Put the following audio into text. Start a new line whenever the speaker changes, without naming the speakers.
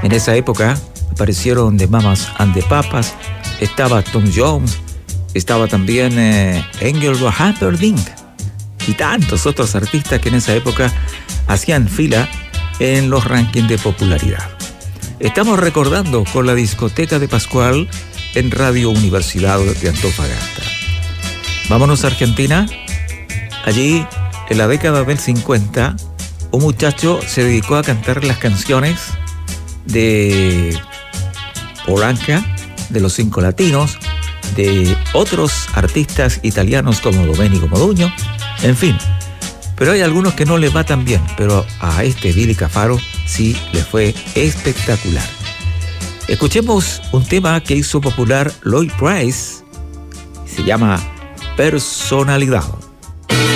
En esa época aparecieron The Mamas and the Papas, estaba Tom Jones, estaba también Engelbert Humperdinck y tantos otros artistas que en esa época hacían fila en los rankings de popularidad. Estamos recordando con la discoteca de Pascual en Radio Universidad de Antofagasta. Vámonos a Argentina. Allí, en la década del 50, un muchacho se dedicó a cantar las canciones de Polanca, de Los Cinco Latinos, de otros artistas italianos como Domenico Modugno, en fin. Pero hay algunos que no les va tan bien, pero a este Billy Cafaro sí le fue espectacular. Escuchemos un tema que hizo popular Lloyd Price, se llama Personalidad.